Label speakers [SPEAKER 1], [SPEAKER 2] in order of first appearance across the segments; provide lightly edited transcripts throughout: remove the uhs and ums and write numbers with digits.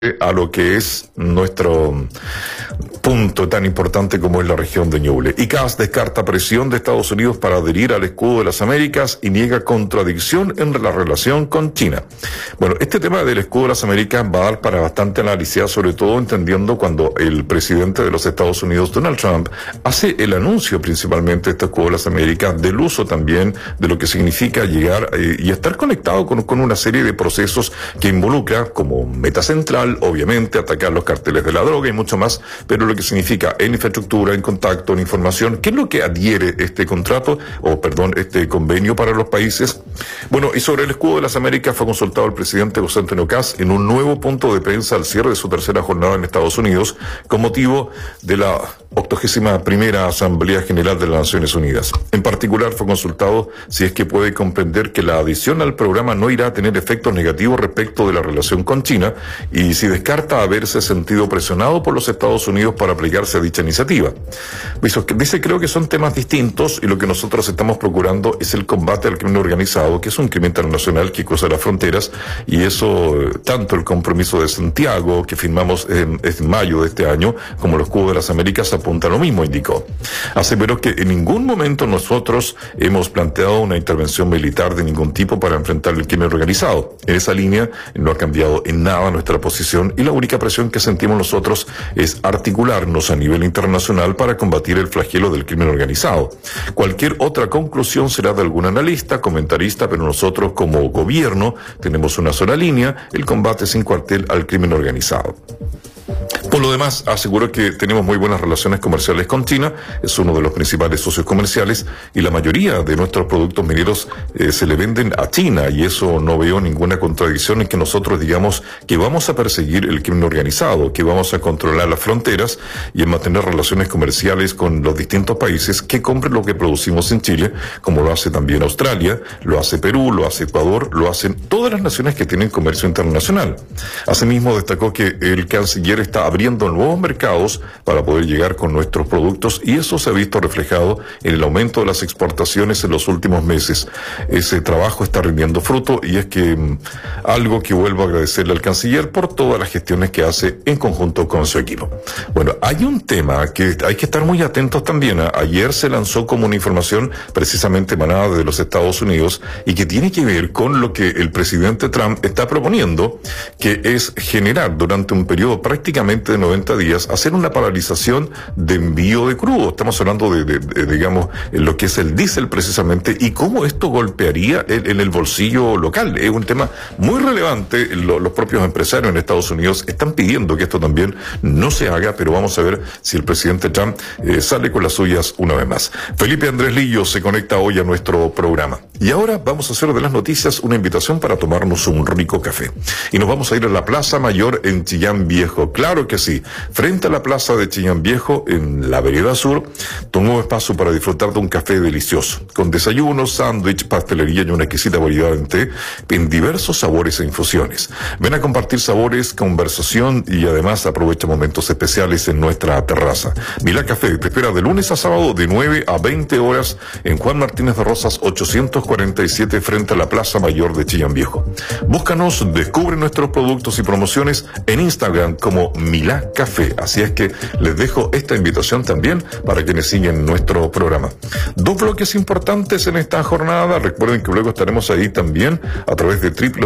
[SPEAKER 1] a lo que es nuestro punto tan importante como es la región de Ñuble. ICAS descarta presión de Estados Unidos para adherir al escudo de las Américas y niega contradicción en la relación con China. Bueno, este tema del escudo de las Américas va a dar para bastante análisis, sobre todo entendiendo cuando el presidente de los Estados Unidos, Donald Trump, hace el anuncio principalmente de este escudo de las Américas, del uso también de lo que significa llegar y estar conectado con una serie de procesos que involucra como meta central, obviamente, atacar los carteles de la droga y mucho más, pero lo que significa en infraestructura, en contacto, en información. ¿Qué es lo que adhiere este este convenio para los países? Bueno, y sobre el escudo de las Américas fue consultado el presidente José Antonio Kast en un nuevo punto de prensa al cierre de su tercera jornada en Estados Unidos, con motivo de la 81ª Asamblea General de las Naciones Unidas. En particular fue consultado si es que puede comprender que la adhesión al programa no irá a tener efectos negativos respecto de la relación con China y si descarta haberse sentido presionado por los Estados Unidos para aplicarse a dicha iniciativa. Dice, creo que son temas distintos y lo que nosotros estamos procurando es el combate al crimen organizado, que es un crimen internacional que cruza las fronteras, y eso, tanto el compromiso de Santiago que firmamos en mayo de este año, como el escudo de las Américas apunta a lo mismo, indicó. Aseveró que en ningún momento nosotros hemos planteado una intervención militar de ningún tipo para enfrentar el crimen organizado. En esa línea no ha cambiado en nada nuestra posición y la única presión que sentimos nosotros es articularnos a nivel internacional para combatir el flagelo del crimen organizado. Cualquier otra conclusión será de algún analista, comentarista, pero nosotros como gobierno tenemos una sola línea: el combate sin cuartel al crimen organizado. Por lo demás, aseguró que tenemos muy buenas relaciones comerciales con China, es uno de los principales socios comerciales y la mayoría de nuestros productos mineros se le venden a China, y eso no veo ninguna contradicción en que nosotros digamos que vamos a perseguir el crimen organizado, que vamos a controlar las fronteras y en mantener relaciones comerciales con los distintos países que compren lo que producimos en Chile, como lo hace también Australia, lo hace Perú, lo hace Ecuador, lo hacen todas las naciones que tienen comercio internacional. Asimismo, destacó que el canciller está abriendo nuevos mercados para poder llegar con nuestros productos, y eso se ha visto reflejado en el aumento de las exportaciones en los últimos meses. Ese trabajo está rindiendo fruto y es que algo que vuelvo a agradecerle al canciller por todas las gestiones que hace en conjunto con su equipo. Bueno, hay un tema que hay que estar muy atentos también. Ayer se lanzó como una información precisamente emanada de los Estados Unidos y que tiene que ver con lo que el presidente Trump está proponiendo, que es generar durante un periodo prácticamente de 90 días, hacer una paralización de envío de crudo. Estamos hablando digamos, lo que es el diésel precisamente, y cómo esto golpearía en el bolsillo local. Es un tema muy relevante. Los propios empresarios en Estados Unidos están pidiendo que esto también no se haga, pero vamos a ver si el presidente Trump sale con las suyas una vez más. Felipe Andrés Lillo se conecta hoy a nuestro programa. Y ahora vamos a hacer de las noticias una invitación para tomarnos un rico café. Y nos vamos a ir a la Plaza Mayor en Chillán Viejo. Claro que sí, frente a la plaza de Chillán Viejo, en la vereda sur, un nuevo espacio para disfrutar de un café delicioso, con desayunos, sándwich, pastelería y una exquisita variedad en té, en diversos sabores e infusiones. Ven a compartir sabores, conversación y además aprovecha momentos especiales en nuestra terraza. Milá Café te espera de lunes a sábado de 9 a 20 horas en Juan Martínez de Rosas 847 frente a la Plaza Mayor de Chillán Viejo. Búscanos, descubre nuestros productos y promociones en Instagram como Milá Café. Así es que les dejo esta invitación también para quienes siguen nuestro programa. Dos bloques importantes en esta jornada. Recuerden que luego estaremos ahí también a través de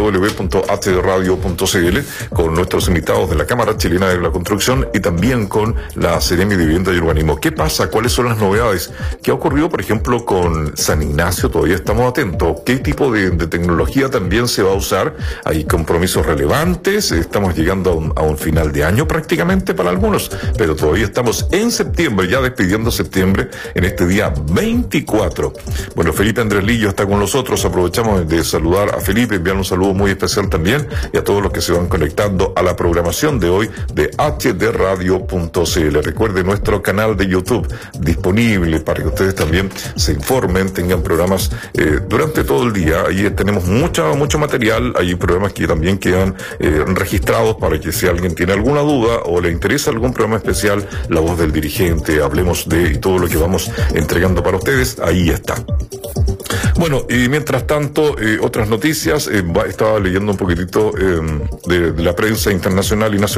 [SPEAKER 1] www.hdradio.cl con nuestros invitados de la Cámara Chilena de la Construcción y también con la Seremi de Vivienda y Urbanismo. ¿Qué pasa? ¿Cuáles son las novedades? ¿Qué ha ocurrido, por ejemplo, con San Ignacio? Todavía estamos atentos. ¿Qué tipo de tecnología también se va a usar? Hay compromisos relevantes. Estamos llegando a un final de año prácticamente para algunos, pero todavía estamos en septiembre, ya despidiendo septiembre en este día 24. Bueno, Felipe Andrés Lillo está con nosotros. Aprovechamos de saludar a Felipe, enviar un saludo muy especial también y a todos los que se van conectando a la programación de hoy de hdradio.cl. Recuerde nuestro canal de YouTube disponible para que ustedes también se informen, tengan programas durante todo el día. Ahí tenemos mucho material. Hay programas que también quedan registrados para que si alguien tiene alguna duda o le interesa algún programa especial, La Voz del Dirigente, Hablemos de, y todo lo que vamos entregando para ustedes, ahí está. Bueno, y mientras tanto, otras noticias, estaba leyendo un poquitito de la prensa internacional y nacional.